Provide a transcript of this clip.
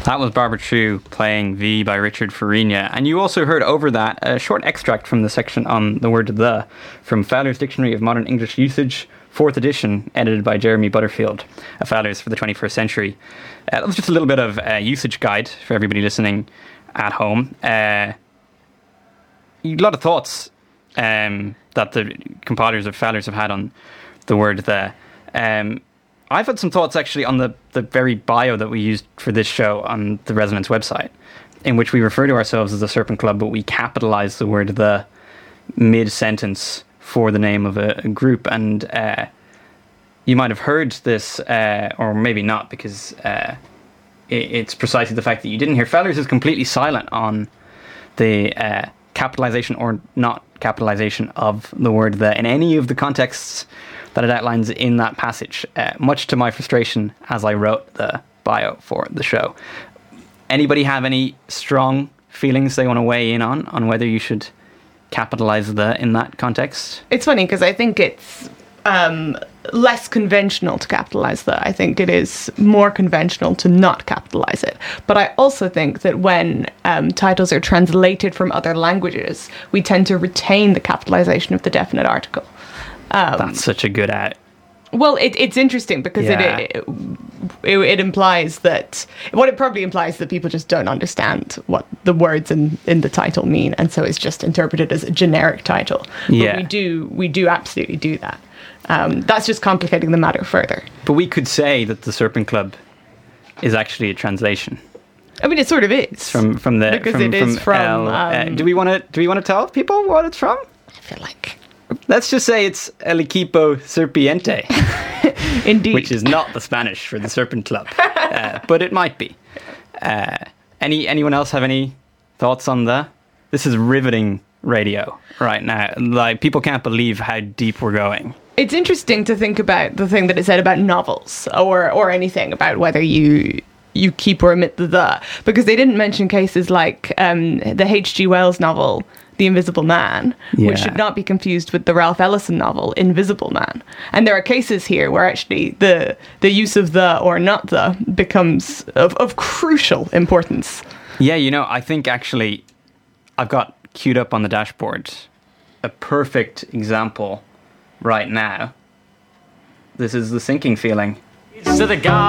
That was Barbara True playing V by Richard Farina. And you also heard over that a short extract from the section on the word the from Fowler's Dictionary of Modern English Usage, 4th edition, edited by Jeremy Butterfield, Fowler's for the 21st Century. That was just a little bit of a usage guide for everybody listening at home. A lot of thoughts that the compilers of Fowler's have had on the word the. I've had some thoughts actually on the very bio that we used for this show on the Resonance website, in which we refer to ourselves as the Serpent Club, but we capitalize the word the mid-sentence for the name of a group. And you might have heard this, or maybe not, because it's precisely the fact that you didn't hear. Fowler's is completely silent on the capitalization or not capitalization of the word the in any of the contexts that it outlines in that passage, much to my frustration as I wrote the bio for the show. Anybody have any strong feelings they want to weigh in on whether you should capitalize the in that context? It's funny because I think it's less conventional to capitalize the. I think it is more conventional to not capitalize it. But I also think that when titles are translated from other languages, we tend to retain the capitalization of the definite article. That's such a good ad. Well, it's interesting because it implies that what it probably implies that people just don't understand what the words in the title mean, and so it's just interpreted as a generic title. Yeah. But we do absolutely do that. That's just complicating the matter further. But we could say that the Serpent Club is actually a translation. I mean, it sort of is It's from the because from, it is from. do we want to tell people what it's from? I feel like. Let's just say it's El Equipo Serpiente. Indeed. Which is not the Spanish for the Serpent Club. But it might be. Anyone else have any thoughts on the? This is riveting radio right now. Like, people can't believe how deep we're going. It's interesting to think about the thing that it said about novels or anything about whether you keep or omit the, because they didn't mention cases like the H.G. Wells novel, The Invisible Man, which should not be confused with the Ralph Ellison novel, Invisible Man. And there are cases here where actually the use of the or not the becomes of crucial importance. Yeah, I think actually I've got queued up on the dashboard a perfect example right now. This is The Sinking Feeling. To the God.